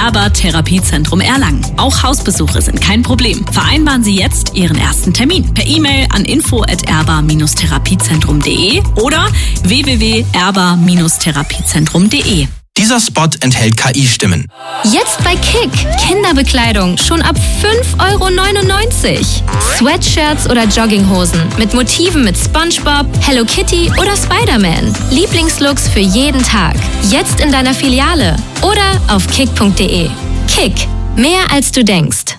Erba Therapiezentrum Erlangen. Auch Hausbesuche sind kein Problem. Vereinbaren Sie jetzt Ihren ersten Termin per E-Mail an info@erba-therapiezentrum.de oder www.erba-therapiezentrum.de. Dieser Spot enthält KI-Stimmen. Jetzt bei Kick. Kinderbekleidung schon ab 5,99 €. Sweatshirts oder Jogginghosen mit Motiven mit SpongeBob, Hello Kitty oder Spider-Man. Lieblingslooks für jeden Tag. Jetzt in deiner Filiale oder auf kick.de. Kick. Mehr als du denkst.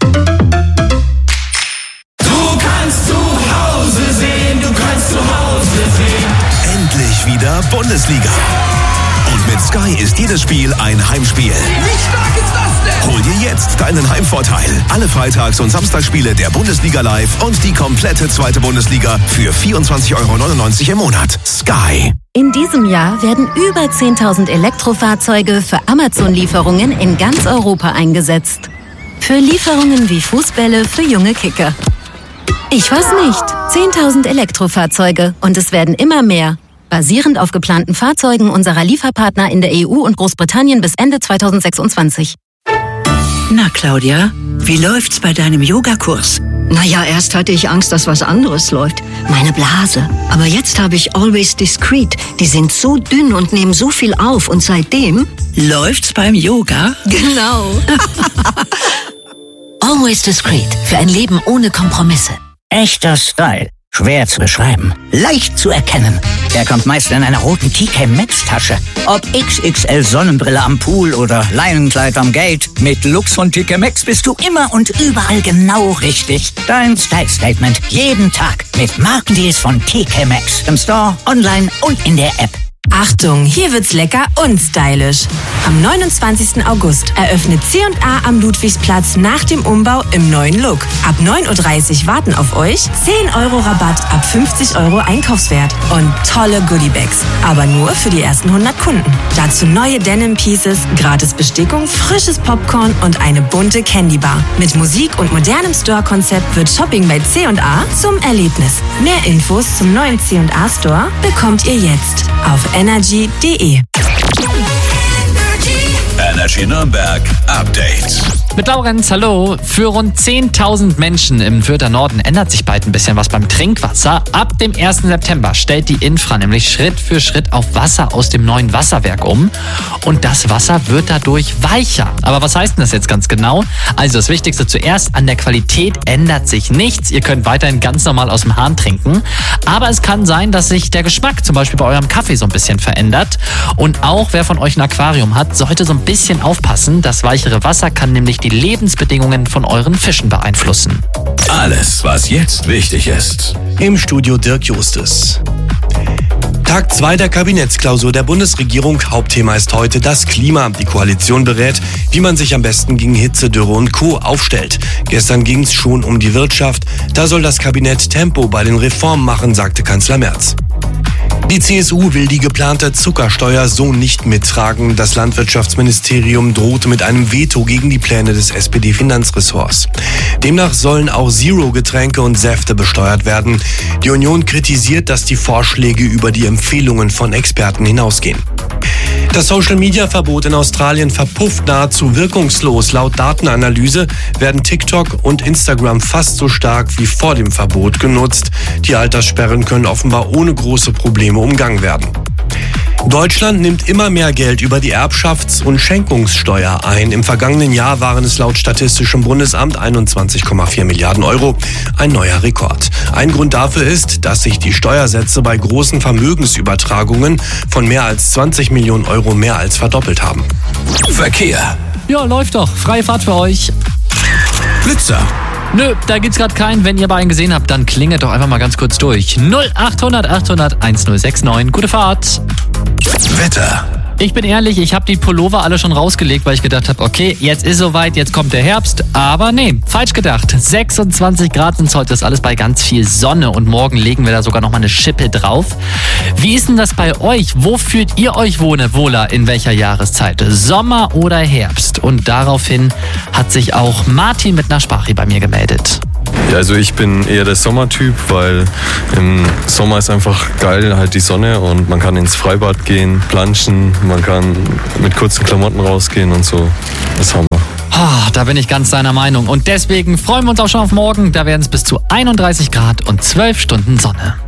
Du kannst zu Hause sehen, du kannst zu Hause sehen. Endlich wieder Bundesliga. Und mit Sky ist jedes Spiel ein Heimspiel. Wie stark ist das denn? Hol dir jetzt deinen Heimvorteil. Alle Freitags- und Samstagsspiele der Bundesliga live und die komplette zweite Bundesliga für 24,99 € im Monat. Sky. In diesem Jahr werden über 10.000 Elektrofahrzeuge für Amazon-Lieferungen in ganz Europa eingesetzt. Für Lieferungen wie Fußbälle für junge Kicker. Ich weiß nicht. 10.000 Elektrofahrzeuge und es werden immer mehr. Basierend auf geplanten Fahrzeugen unserer Lieferpartner in der EU und Großbritannien bis Ende 2026. Na, Claudia, wie läuft's bei deinem Yogakurs? Naja, erst hatte ich Angst, dass was anderes läuft. Meine Blase. Aber jetzt habe ich Always Discreet. Die sind so dünn und nehmen so viel auf. Und seitdem... Läuft's beim Yoga? Genau. Always Discreet. Für ein Leben ohne Kompromisse. Echter Style. Schwer zu beschreiben. Leicht zu erkennen. Der kommt meist in einer roten TK Maxx Tasche. Ob XXL Sonnenbrille am Pool oder Leinenkleid am Gate. Mit Lux von TK Maxx bist du immer und überall genau richtig. Dein Style Statement. Jeden Tag. Mit Markendeals von TK Maxx. Im Store, online und in der App. Achtung, hier wird's lecker und stylisch. Am 29. August eröffnet C&A am Ludwigsplatz nach dem Umbau im neuen Look. Ab 9:30 Uhr warten auf euch 10 € Rabatt ab 50 € Einkaufswert und tolle Goodiebags. Aber nur für die ersten 100 Kunden. Dazu neue Denim Pieces, gratis Bestickung, frisches Popcorn und eine bunte Candybar. Mit Musik und modernem Store-Konzept wird Shopping bei C&A zum Erlebnis. Mehr Infos zum neuen C&A Store bekommt ihr jetzt auf energy.de. Energy Nürnberg Update. Mit Laurenz, hallo. Für rund 10.000 Menschen im Fürther Norden ändert sich bald ein bisschen was beim Trinkwasser. Ab dem 1. September stellt die Infra nämlich Schritt für Schritt auf Wasser aus dem neuen Wasserwerk um. Und das Wasser wird dadurch weicher. Aber was heißt denn das jetzt ganz genau? Also das Wichtigste zuerst, an der Qualität ändert sich nichts. Ihr könnt weiterhin ganz normal aus dem Hahn trinken. Aber es kann sein, dass sich der Geschmack zum Beispiel bei eurem Kaffee so ein bisschen verändert. Und auch wer von euch ein Aquarium hat, sollte so ein bisschen aufpassen. Das weichere Wasser kann nämlich die Lebensbedingungen von euren Fischen beeinflussen. Alles, was jetzt wichtig ist. Im Studio Dirk Justus. Tag 2 der Kabinettsklausur der Bundesregierung. Hauptthema ist heute das Klima. Die Koalition berät, wie man sich am besten gegen Hitze, Dürre und Co. aufstellt. Gestern ging es schon um die Wirtschaft. Da soll das Kabinett Tempo bei den Reformen machen, sagte Kanzler Merz. Die CSU will die geplante Zuckersteuer so nicht mittragen. Das Landwirtschaftsministerium drohte mit einem Veto gegen die Pläne des SPD-Finanzressorts. Demnach sollen auch Zero-Getränke und Säfte besteuert werden. Die Union kritisiert, dass die Vorschläge über die Empfehlungen von Experten hinausgehen. Das Social-Media-Verbot in Australien verpufft nahezu wirkungslos. Laut Datenanalyse werden TikTok und Instagram fast so stark wie vor dem Verbot genutzt. Die Alterssperren können offenbar ohne große Probleme umgangen werden. Deutschland nimmt immer mehr Geld über die Erbschafts- und Schenkungssteuer ein. Im vergangenen Jahr waren es laut Statistischem Bundesamt 21,4 Milliarden Euro. Ein neuer Rekord. Ein Grund dafür ist, dass sich die Steuersätze bei großen Vermögensübertragungen von mehr als 20 Millionen Euro mehr als verdoppelt haben. Verkehr. Ja, läuft doch. Freie Fahrt für euch. Blitzer. Nö, da gibt's gerade keinen. Wenn ihr aber einen gesehen habt, dann klingelt doch einfach mal ganz kurz durch. 0800 800 1069. Gute Fahrt. Wetter. Ich bin ehrlich, ich habe die Pullover alle schon rausgelegt, weil ich gedacht habe, okay, jetzt ist soweit, jetzt kommt der Herbst. Aber nee, falsch gedacht. 26 Grad sind heute, ist alles bei ganz viel Sonne und morgen legen wir da sogar nochmal eine Schippe drauf. Wie ist denn das bei euch? Wo fühlt ihr euch wohler in welcher Jahreszeit? Sommer oder Herbst? Und daraufhin hat sich auch Martin mit einer Sprache bei mir gemeldet. Ja, also ich bin eher der Sommertyp, weil im Sommer ist einfach geil, halt die Sonne und man kann ins Freibad gehen, planschen, man kann mit kurzen Klamotten rausgehen und so. Das haben wir. da bin ich ganz deiner Meinung. Und deswegen freuen wir uns auch schon auf morgen. Da werden es bis zu 31 Grad und 12 Stunden Sonne.